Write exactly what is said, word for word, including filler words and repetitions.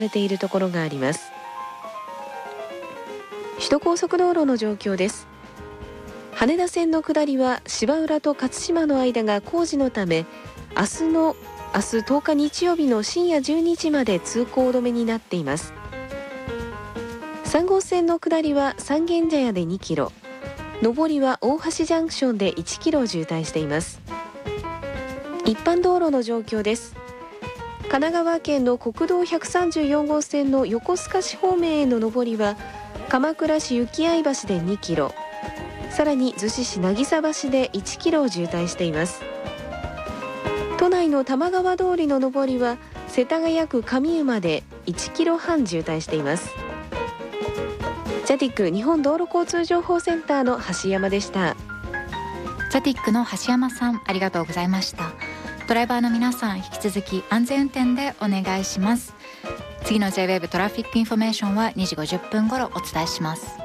れているところがあります。首都高速道路の状況です。羽田線の下りは芝浦と勝島の間が工事のため、明日の明日とおか日曜日の深夜じゅうにじまで通行止めになっています。さん号線の下りは三軒茶屋でにキロ、上りは大橋ジャンクションでいちキロ渋滞しています。一般道路の状況です。神奈川県の国道ひゃくさんじゅうよん号線の横須賀市方面への上りは鎌倉市幸合橋でにキロ、さらに逗子市渚橋でいちキロ渋滞しています。都内の玉川通りの上りは世田谷区上馬でいちキロはん渋滞しています。ジャティック日本道路交通情報センターの橋山でした。 ジャティックの橋山さん、ありがとうございました。ドライバーの皆さん、引き続き安全運転でお願いします。次の ジェイウェーブ トラフィックインフォメーションはにじごじゅっぷん頃お伝えします。